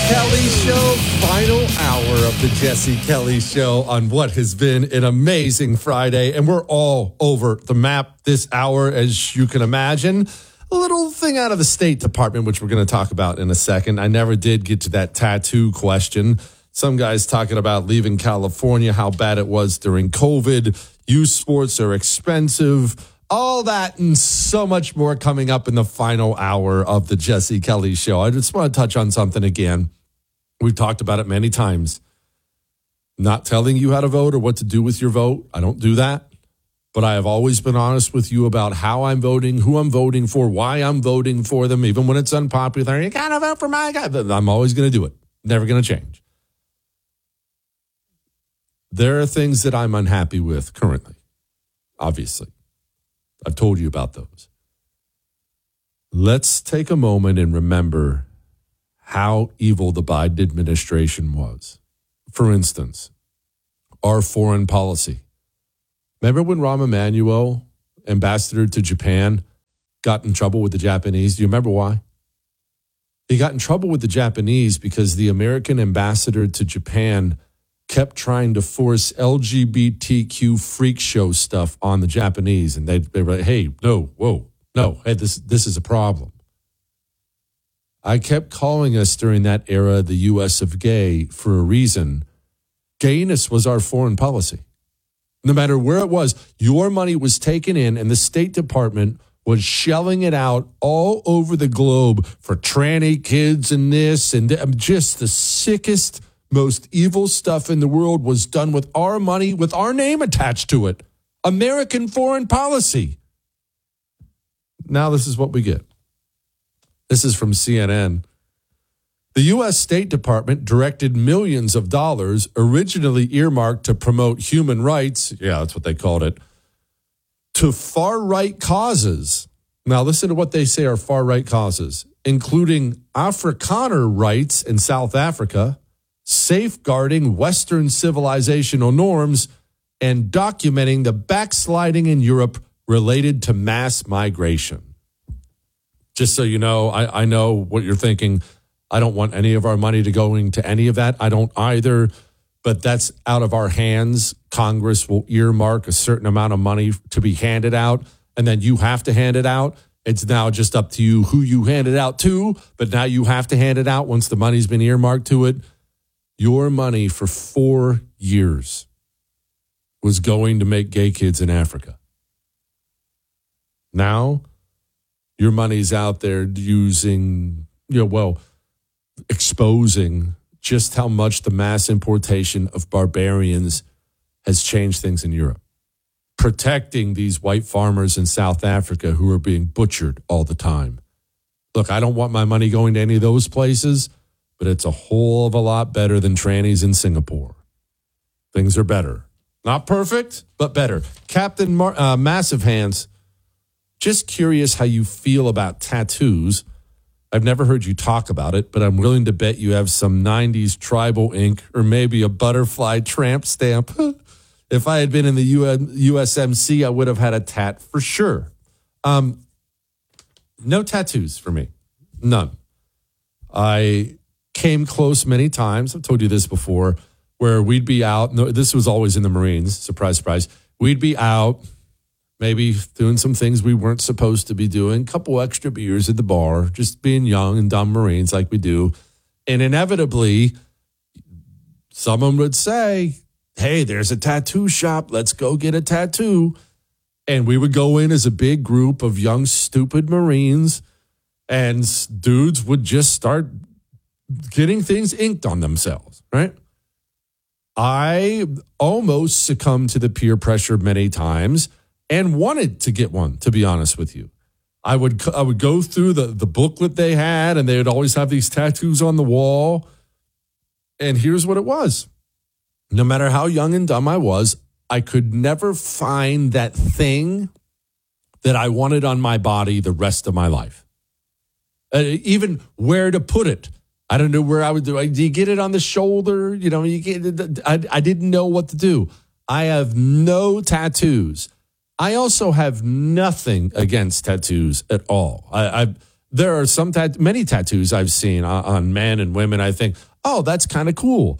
Kelly Show, final hour of the Jesse Kelly Show on what has been an amazing Friday. And we're all over the map this hour, as you can imagine. A little thing out of the State Department, which we're going to talk about in a second. I never did get to that tattoo question. Some guys talking about leaving California, how bad it was during COVID. Youth sports are expensive. All that and so much more coming up in the final hour of the Jesse Kelly Show. I just want to touch on something again. We've talked about it many times. Not telling you how to vote or what to do with your vote. I don't do that. But I have always been honest with you about how I'm voting, who I'm voting for, why I'm voting for them, even when it's unpopular. You got to vote for my guy. I'm always going to do it. Never going to change. There are things that I'm unhappy with currently, obviously. I've told you about those. Let's take a moment and remember how evil the Biden administration was. For instance, our foreign policy. Remember when Rahm Emanuel, ambassador to Japan, got in trouble with the Japanese? Do you remember why? He got in trouble with the Japanese because the American ambassador to Japan kept trying to force LGBTQ freak show stuff on the Japanese. And they were like, hey, no, whoa, no, hey, this is a problem. I kept calling us during that era the U.S. of gay for a reason. Gayness was our foreign policy. No matter where it was, your money was taken in and the State Department was shelling it out all over the globe for tranny kids and this and just the sickest, most evil stuff in the world was done with our money, with our name attached to it. American foreign policy. Now this is what we get. This is from CNN. The U.S. State Department directed millions of dollars, originally earmarked to promote human rights, yeah, that's what they called it, to far-right causes. Now listen to what they say are far-right causes, including Afrikaner rights in South Africa, safeguarding Western civilizational norms, and documenting the backsliding in Europe related to mass migration. Just so you know, I know what you're thinking. I don't want any of our money to go into any of that. I don't either, but that's out of our hands. Congress will earmark a certain amount of money to be handed out, and then you have to hand it out. It's now just up to you who you hand it out to, but now you have to hand it out once the money's been earmarked to it. Your money for 4 years was going to make gay kids in Africa. Now, your money's out there using, exposing just how much the mass importation of barbarians has changed things in Europe. Protecting these white farmers in South Africa who are being butchered all the time. Look, I don't want my money going to any of those places, but it's a whole of a lot better than trannies in Singapore. Things are better. Not perfect, but better. Captain Massive Hands, just curious how you feel about tattoos. I've never heard you talk about it, but I'm willing to bet you have some 90s tribal ink or maybe a butterfly tramp stamp. If I had been in the USMC, I would have had a tat for sure. No tattoos for me. None. I came close many times. I've told you this before, where we'd be out. No, this was always in the Marines. Surprise, surprise. We'd be out, maybe doing some things we weren't supposed to be doing, a couple extra beers at the bar, just being young and dumb Marines like we do. And inevitably, someone would say, hey, there's a tattoo shop. Let's go get a tattoo. And we would go in as a big group of young, stupid Marines, and dudes would just start getting things inked on themselves, right? I almost succumbed to the peer pressure many times and wanted to get one, to be honest with you. I would go through the booklet they had, and they would always have these tattoos on the wall. And here's what it was. No matter how young and dumb I was, I could never find that thing that I wanted on my body the rest of my life. Even where to put it. I don't know where I would do. Do you get it on the shoulder? I didn't know what to do. I have no tattoos. I also have nothing against tattoos at all. There are many tattoos I've seen on men and women. I think, oh, that's kind of cool.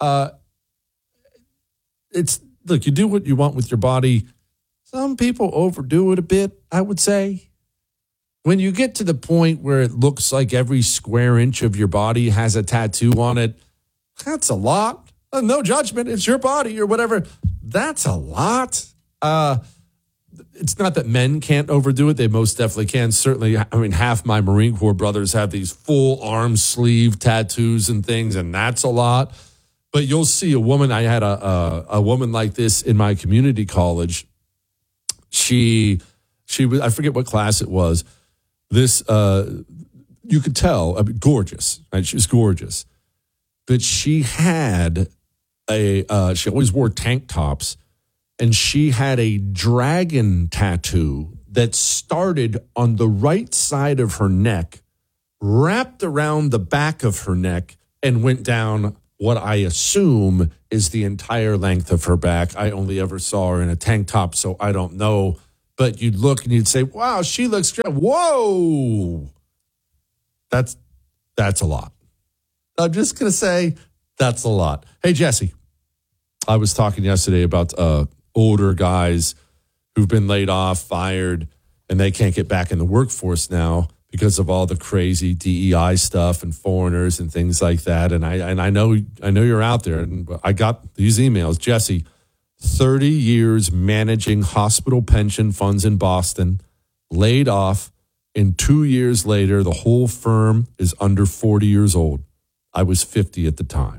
Look, you do what you want with your body. Some people overdo it a bit, I would say. When you get to the point where it looks like every square inch of your body has a tattoo on it, that's a lot. No judgment. It's your body or whatever. That's a lot. It's not that men can't overdo it. They most definitely can. Certainly, I mean, half my Marine Corps brothers have these full arm sleeve tattoos and things, and that's a lot. But you'll see a woman. I had a woman like this in my community college. She was, I forget what class it was. This, you could tell, gorgeous, right? She was gorgeous. But she had she always wore tank tops, and she had a dragon tattoo that started on the right side of her neck, wrapped around the back of her neck, and went down what I assume is the entire length of her back. I only ever saw her in a tank top, so I don't know. But you'd look and you'd say, wow, she looks great. Whoa. That's a lot. I'm just going to say that's a lot. Hey, Jesse, I was talking yesterday about older guys who've been laid off, fired, and they can't get back in the workforce now because of all the crazy DEI stuff and foreigners and things like that. And I know you're out there, and I got these emails. Jesse, 30 years managing hospital pension funds in Boston, laid off, and 2 years later, the whole firm is under 40 years old. I was 50 at the time.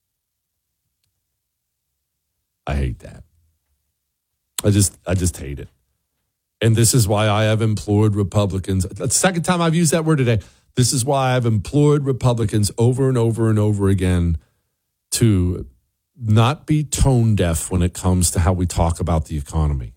I hate that. I just hate it. And this is why I have implored Republicans. That's the second time I've used that word today. This is why I've implored Republicans over and over and over again to not be tone deaf when it comes to how we talk about the economy.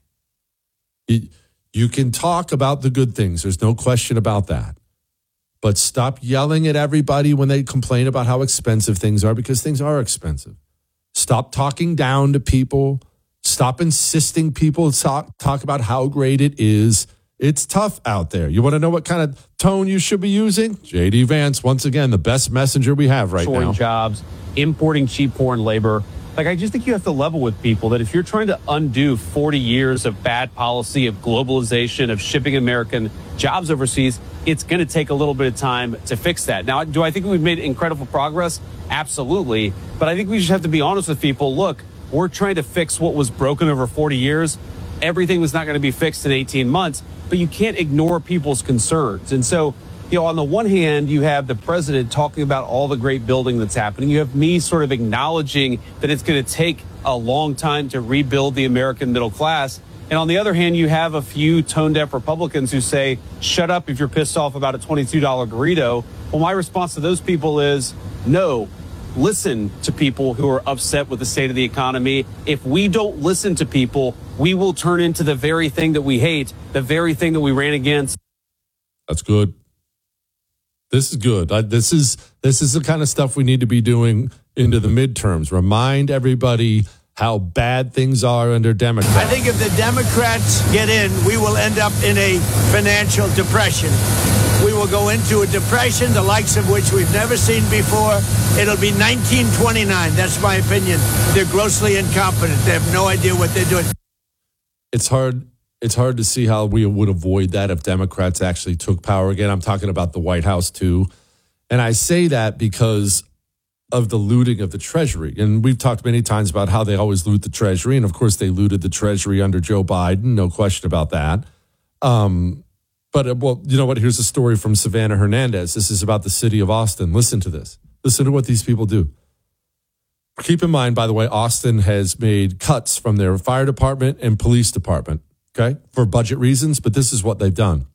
You can talk about the good things. There's no question about that. But stop yelling at everybody when they complain about how expensive things are, because things are expensive. Stop talking down to people. Stop insisting people talk about how great it is. It's tough out there. You want to know what kind of tone you should be using? J.D. Vance, once again, the best messenger we have right now. Jobs, importing cheap foreign labor. Like, I just think you have to level with people that if you're trying to undo 40 years of bad policy, of globalization, of shipping American jobs overseas, it's going to take a little bit of time to fix that. Now, do I think we've made incredible progress? Absolutely. But I think we just have to be honest with people. Look, we're trying to fix what was broken over 40 years. Everything was not going to be fixed in 18 months, but you can't ignore people's concerns. And so, you know, on the one hand, you have the president talking about all the great building that's happening. You have me sort of acknowledging that it's going to take a long time to rebuild the American middle class. And on the other hand, you have a few tone-deaf Republicans who say, shut up if you're pissed off about a $22 burrito. Well, my response to those people is, no, listen to people who are upset with the state of the economy. If we don't listen to people, we will turn into the very thing that we hate, the very thing that we ran against. That's good. This is good. This is the kind of stuff we need to be doing into the midterms. Remind everybody how bad things are under Democrats. I think if the Democrats get in, we will end up in a financial depression. We will go into a depression, the likes of which we've never seen before. It'll be 1929. That's my opinion. They're grossly incompetent. They have no idea what they're doing. It's hard to see how we would avoid that if Democrats actually took power again. I'm talking about the White House, too. And I say that because of the looting of the Treasury. And we've talked many times about how they always loot the Treasury. And, of course, they looted the Treasury under Joe Biden. No question about that. But, well, you know what? Here's a story from Savannah Hernandez. This is about the city of Austin. Listen to this. Listen to what these people do. Keep in mind, by the way, Austin has made cuts from their fire department and police department, okay, for budget reasons. But this is what they've done.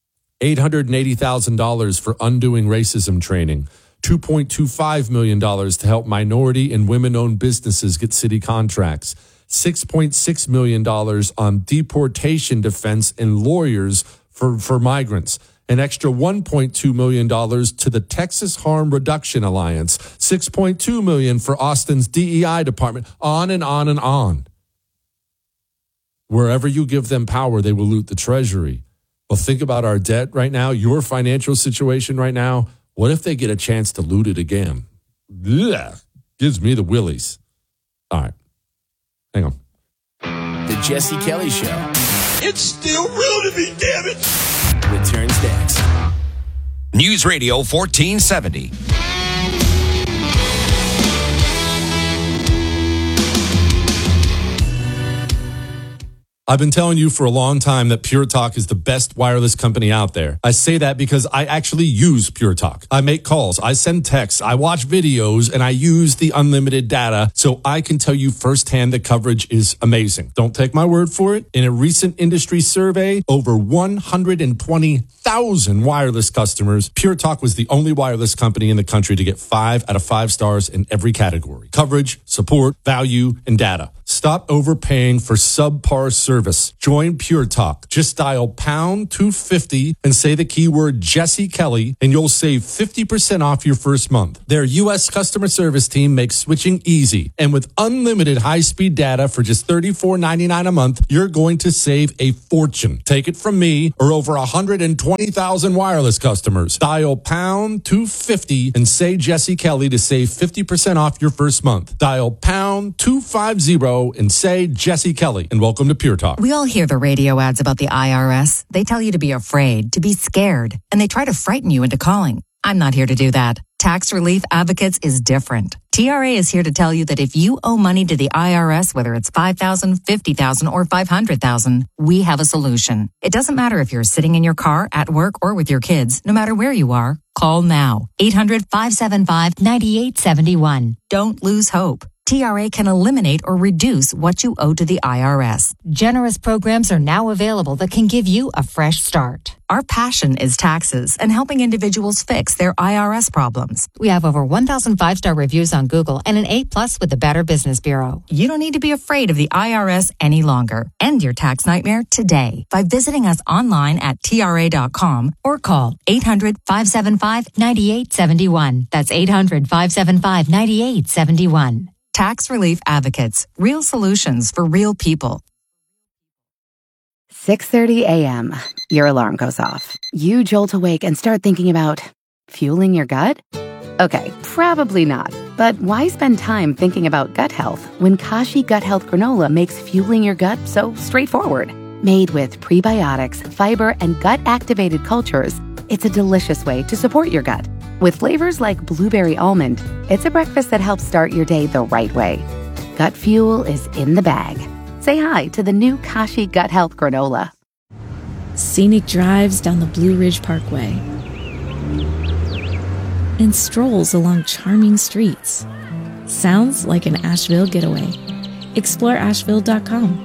$880,000 for undoing racism training. $2.25 million to help minority and women-owned businesses get city contracts. $6.6 million on deportation defense and lawyers for migrants. An extra $1.2 million to the Texas Harm Reduction Alliance. $6.2 million for Austin's DEI department. On and on and on. Wherever you give them power, they will loot the Treasury. Well, think about our debt right now, your financial situation right now. What if they get a chance to loot it again? Ugh, gives me the willies. All right. Hang on. The Jesse Kelly Show. It's still real to me, damn it. Returns next. News Radio 1470. I've been telling you for a long time that Pure Talk is the best wireless company out there. I say that because I actually use Pure Talk. I make calls, I send texts, I watch videos, and I use the unlimited data so I can tell you firsthand the coverage is amazing. Don't take my word for it. In a recent industry survey, over 120,000 wireless customers, Pure Talk was the only wireless company in the country to get 5 out of 5 stars in every category. Coverage, support, value, and data. Stop overpaying for subpar service. Join Pure Talk. Just dial pound 250 and say the keyword Jesse Kelly, and you'll save 50% off your first month. Their U.S. customer service team makes switching easy. And with unlimited high-speed data for just $34.99 a month, you're going to save a fortune. Take it from me or over 120,000 wireless customers. Dial pound 250 and say Jesse Kelly to save 50% off your first month. Dial pound 250 and say Jesse Kelly, and welcome to Pure Talk. We all hear the radio ads about the IRS. They tell you to be afraid, to be scared, and they try to frighten you into calling. I'm not here to do that. Tax Relief Advocates is different. TRA is here to tell you that if you owe money to the IRS, whether it's $5,000, $50,000, or $500,000, we have a solution. It doesn't matter if you're sitting in your car, at work, or with your kids. No matter where you are, call now. 800-575-9871. Don't lose hope. TRA can eliminate or reduce what you owe to the IRS. Generous programs are now available that can give you a fresh start. Our passion is taxes and helping individuals fix their IRS problems. We have over 1,000 5-star reviews on Google and an A+ with the Better Business Bureau. You don't need to be afraid of the IRS any longer. End your tax nightmare today by visiting us online at TRA.com or call 800-575-9871. That's 800-575-9871. Tax Relief Advocates. Real solutions for real people. 6:30 a.m. Your alarm goes off. You jolt awake and start thinking about fueling your gut? Okay, probably not. But why spend time thinking about gut health when Kashi Gut Health Granola makes fueling your gut so straightforward? Made with prebiotics, fiber, and gut-activated cultures, it's a delicious way to support your gut. With flavors like blueberry almond, it's a breakfast that helps start your day the right way. Gut fuel is in the bag. Say hi to the new Kashi Gut Health Granola. Scenic drives down the Blue Ridge Parkway and strolls along charming streets. Sounds like an Asheville getaway. Explore Asheville.com.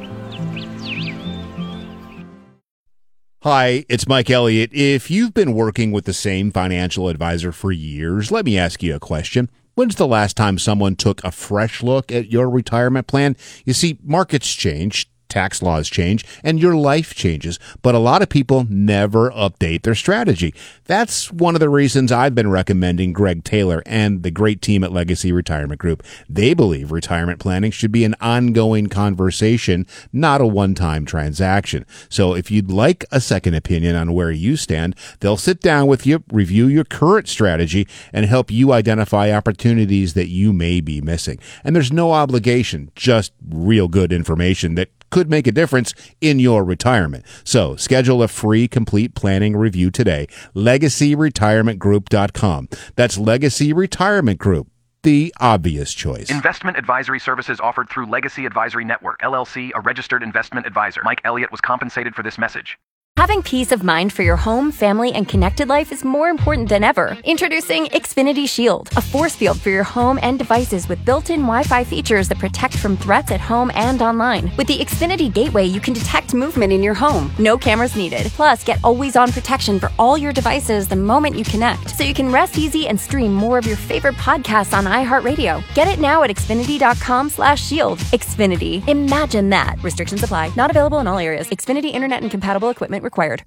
Hi, it's Mike Elliott. If you've been working with the same financial advisor for years, let me ask you a question. When's the last time someone took a fresh look at your retirement plan? You see, markets change, tax laws change, and your life changes, but a lot of people never update their strategy. That's one of the reasons I've been recommending Greg Taylor and the great team at Legacy Retirement Group. They believe retirement planning should be an ongoing conversation, not a one-time transaction. So if you'd like a second opinion on where you stand, they'll sit down with you, review your current strategy, and help you identify opportunities that you may be missing. And there's no obligation, just real good information that could make a difference in your retirement. So schedule a free complete planning review today. LegacyRetirementGroup.com. That's Legacy Retirement Group, the obvious choice. Investment advisory services offered through Legacy Advisory Network, LLC, a registered investment advisor. Mike Elliott was compensated for this message. Having peace of mind for your home, family, and connected life is more important than ever. Introducing Xfinity Shield, a force field for your home and devices with built-in Wi-Fi features that protect from threats at home and online. With the Xfinity Gateway, you can detect movement in your home. No cameras needed. Plus, get always-on protection for all your devices the moment you connect, so you can rest easy and stream more of your favorite podcasts on iHeartRadio. Get it now at Xfinity.com/shield. Xfinity. Imagine that. Restrictions apply. Not available in all areas. Xfinity Internet and compatible equipment required.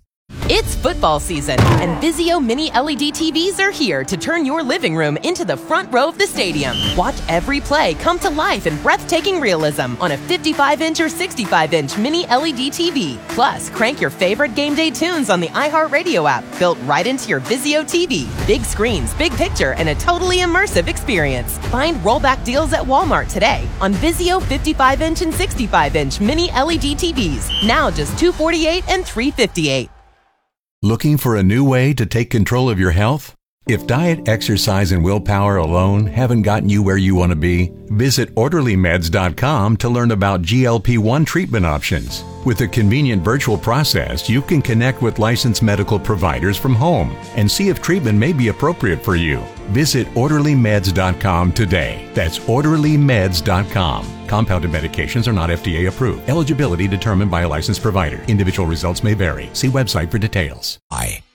It's football season, and Vizio Mini LED TVs are here to turn your living room into the front row of the stadium. Watch every play come to life in breathtaking realism on a 55-inch or 65-inch Mini LED TV. Plus, crank your favorite game day tunes on the iHeartRadio app, built right into your Vizio TV. Big screens, big picture, and a totally immersive experience. Find rollback deals at Walmart today on Vizio 55-inch and 65-inch Mini LED TVs. Now just $248 and $358. Looking for a new way to take control of your health? If diet, exercise, and willpower alone haven't gotten you where you want to be, visit OrderlyMeds.com to learn about GLP-1 treatment options. With a convenient virtual process, you can connect with licensed medical providers from home and see if treatment may be appropriate for you. Visit OrderlyMeds.com today. That's OrderlyMeds.com. Compounded medications are not FDA approved. Eligibility determined by a licensed provider. Individual results may vary. See website for details.